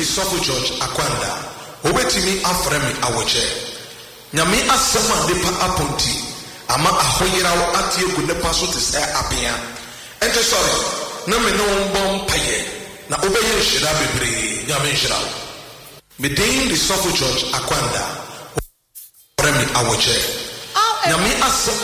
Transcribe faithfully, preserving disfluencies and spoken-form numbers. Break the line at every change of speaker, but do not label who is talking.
the Suffolk Church Akwanda. Obetimi afremi awoche. Nyame asema depa aponti. Ama ahoyira wo atie gu ne paso te say apia. Ente sorry. Na me no mbom paye. Na obeye hira bebre. Nyame hira. Within the Suffolk Church Akwanda. Afremi awoche. Nyame asema